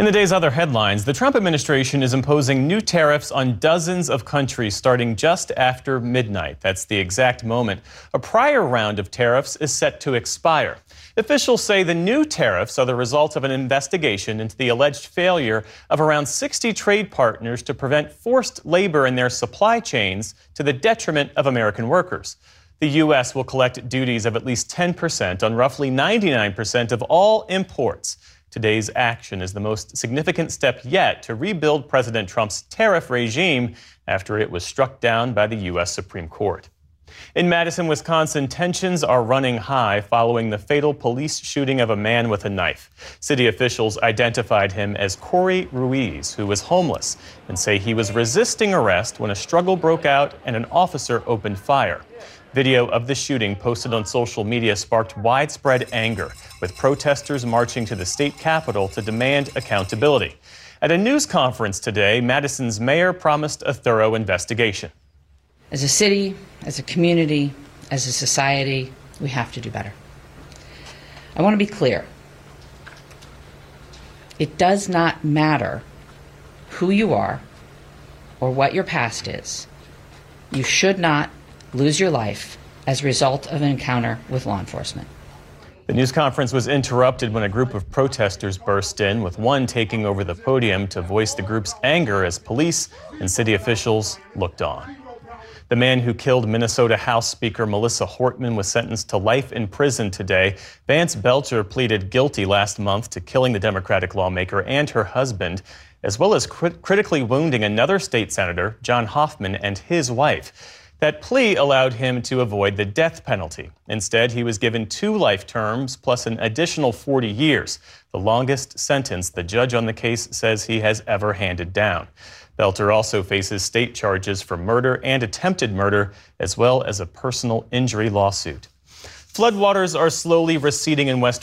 In the day's other headlines, the Trump administration is imposing new tariffs on dozens of countries starting just after midnight. That's the exact moment a prior round of tariffs is set to expire. Officials say the new tariffs are the result of an investigation into the alleged failure of around 60 trade partners to prevent forced labor in their supply chains to the detriment of American workers. The U.S. will collect duties of at least 10% on roughly 99% of all imports. Today's action is the most significant step yet to rebuild President Trump's tariff regime after it was struck down by the U.S. Supreme Court. In Madison, Wisconsin, tensions are running high following the fatal police shooting of a man with a knife. City officials identified him as Corey Ruiz, who was homeless, and say he was resisting arrest when a struggle broke out and an officer opened fire. Video of the shooting posted on social media sparked widespread anger, with protesters marching to the state capitol to demand accountability. At a news conference today, Madison's mayor promised a thorough investigation. As a city, as a community, as a society, we have to do better. I want to be clear. It does not matter who you are or what your past is. You should not lose your life as a result of an encounter with law enforcement. The news conference was interrupted when a group of protesters burst in, with one taking over the podium to voice the group's anger as police and city officials looked on. The man who killed Minnesota House Speaker Melissa Hortman was sentenced to life in prison today. Vance Belcher pleaded guilty last month to killing the Democratic lawmaker and her husband, as well as critically wounding another state senator, John Hoffman, and his wife. That plea allowed him to avoid the death penalty. Instead, he was given 2 life terms plus an additional 40 years, the longest sentence the judge on the case says he has ever handed down. Belcher also faces state charges for murder and attempted murder, as well as a personal injury lawsuit. Floodwaters are slowly receding in West